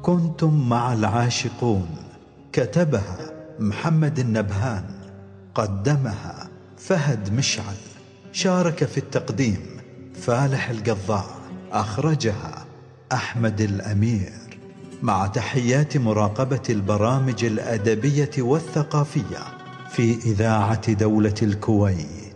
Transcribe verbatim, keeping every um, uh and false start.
كنتم مع العاشقون. كتبها محمد النبهان، قدمها فهد مشعل، شارك في التقديم فالح القضاع، أخرجها أحمد الأمير. مع تحيات مراقبة البرامج الأدبية والثقافية في إذاعة دولة الكويت.